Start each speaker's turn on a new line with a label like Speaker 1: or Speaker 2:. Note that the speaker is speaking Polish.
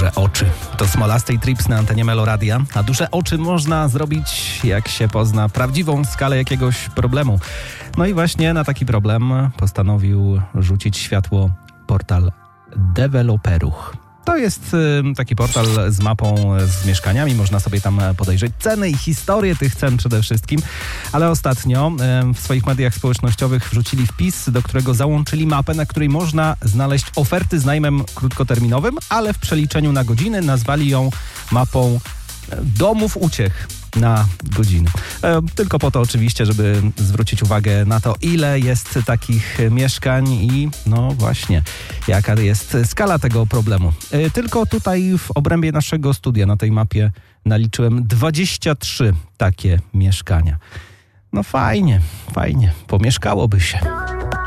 Speaker 1: duże oczy. To Smolasty i Trips na antenie Meloradia. A duże oczy można zrobić, jak się pozna prawdziwą skalę jakiegoś problemu. No i właśnie na taki problem postanowił rzucić światło portal Deweloperuch. To jest taki portal z mapą z mieszkaniami. Można sobie tam podejrzeć ceny i historię tych cen przede wszystkim. Ale ostatnio w swoich mediach społecznościowych wrzucili wpis, do którego załączyli mapę, na której można znaleźć oferty z najmem krótkoterminowym, ale w przeliczeniu na godziny nazwali ją mapą domów uciech na godziny. Tylko po to oczywiście, żeby zwrócić uwagę na to, ile jest takich mieszkań i no właśnie, jaka jest skala tego problemu. Tylko tutaj w obrębie naszego studia na tej mapie naliczyłem 23 takie mieszkania. No fajnie, pomieszkałoby się.